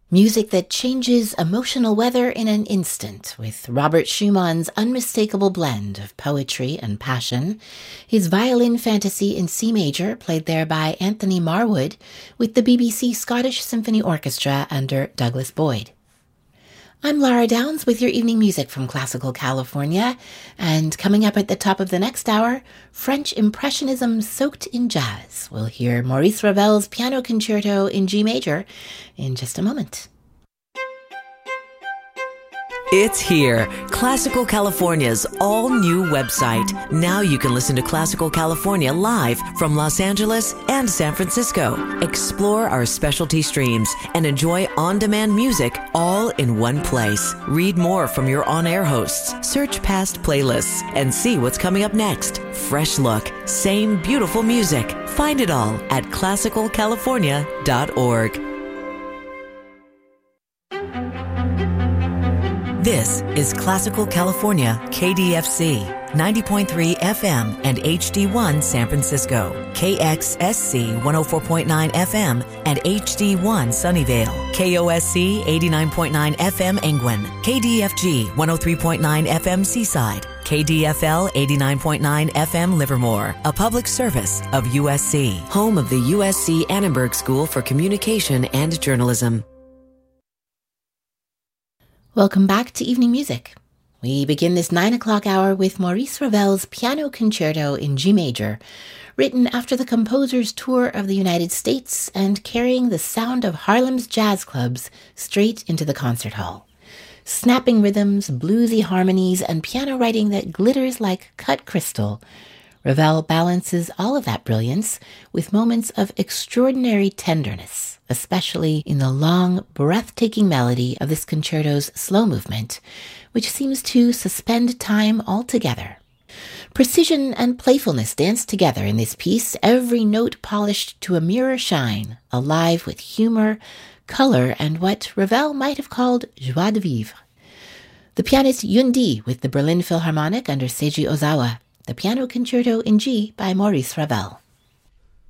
Music that changes emotional weather in an instant, with Robert Schumann's unmistakable blend of poetry and passion, his violin fantasy in C major, played there by Anthony Marwood, with the BBC Scottish Symphony Orchestra under Douglas Boyd. I'm Lara Downs with your evening music from Classical California, and coming up at the top of the next hour, French Impressionism soaked in jazz. We'll hear Maurice Ravel's Piano Concerto in G major in just a moment. It's here, Classical California's all-new website. Now you can listen to Classical California live from Los Angeles and San Francisco. Explore our specialty streams and enjoy on-demand music all in one place. Read more from your on-air hosts, search past playlists, and see what's coming up next. Fresh look, same beautiful music. Find it all at classicalcalifornia.org. This is Classical California, KDFC, 90.3 FM and HD1 San Francisco, KXSC 104.9 FM and HD1 Sunnyvale, KOSC 89.9 FM Angwin, KDFG 103.9 FM Seaside, KDFL 89.9 FM Livermore, a public service of USC, home of the USC Annenberg School for Communication and Journalism. Welcome back to Evening Music. We begin this 9 o'clock hour with Maurice Ravel's Piano Concerto in G major, written after the composer's tour of the United States and carrying the sound of Harlem's jazz clubs straight into the concert hall. Snapping rhythms, bluesy harmonies, and piano writing that glitters like cut crystal, Ravel balances all of that brilliance with moments of extraordinary tenderness, especially in the long, breathtaking melody of this concerto's slow movement, which seems to suspend time altogether. Precision and playfulness dance together in this piece, every note polished to a mirror shine, alive with humor, color, and what Ravel might have called joie de vivre. The pianist Yundi with the Berlin Philharmonic under Seiji Ozawa, the Piano Concerto in G by Maurice Ravel.